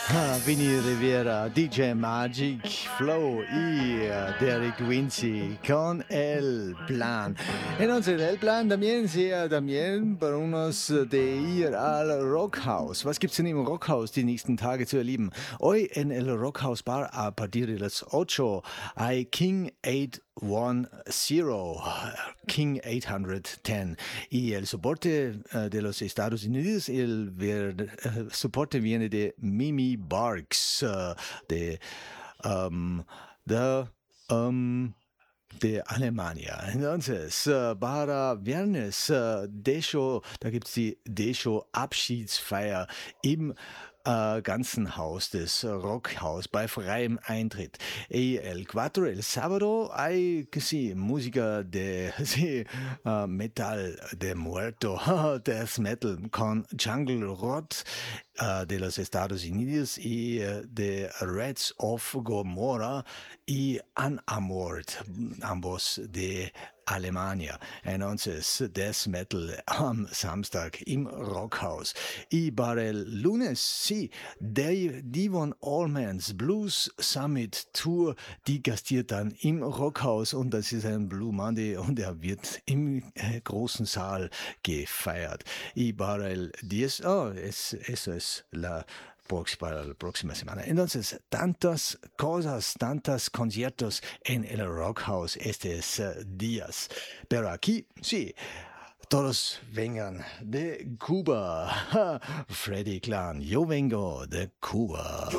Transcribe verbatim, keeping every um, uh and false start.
Ah, Vinny Rivera, D J Magic, Flow y eh, Derek Wincy con El Plan. Entonces, El Plan también sea también para unos de ir al Rockhaus. Was gibt's denn im Rockhaus die nächsten Tage zu erleben? Hoy en el Rockhaus Bar a partir de las ocho hay King ochocientos diez, King ochocientos diez. Y el soporte eh, de los Estados Unidos, el ver- eh, soporte viene de Mimi Barks, eh, de, um, de, um, de Alemania. Entonces, äh, para Viernes, äh, Desho, da gibt es die Desho-Abschiedsfeier im äh, ganzen Haus des Rockhaus bei freiem Eintritt. Y el cuatro, el sábado, hay que sí, música de sí, äh, Metal de Muerto, Death Metal con Jungle Rot äh, de los Estados Unidos y äh, de Reds of Gomorrah y Unarmored, ambos de Alemania. Entonces, Death Metal am Samstag im Rockhaus. Y para el lunes, sí, Dave Devon Allmans Blues Summit Tour, die gastiert dann im Rockhaus und das ist ein Blue Monday und er wird im äh, großen Saal gefeiert. Y para el diez, oh, es, eso es la prox- para la próxima semana. Entonces, tantas cosas, tantos conciertos en el Rockhouse estos uh, días. Pero aquí, sí, todos vengan de Cuba. Freddy Clan, yo vengo de Cuba.